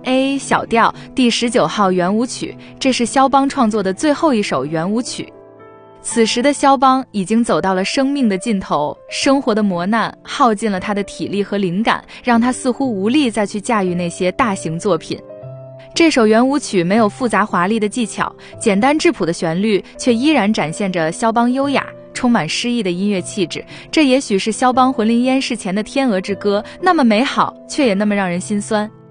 A 小调第19号圆舞曲，这是肖邦创作的最后一首圆舞曲。此时的肖邦已经走到了生命的尽头，生活的磨难耗尽了他的体力和灵感，让他似乎无力再去驾驭那些大型作品。这首圆舞曲没有复杂华丽的技巧，简单质朴的旋律却依然展现着肖邦优雅充满诗意的音乐气质，这也许是肖邦魂灵烟逝前的天鹅之歌，那么美好却也那么让人心酸。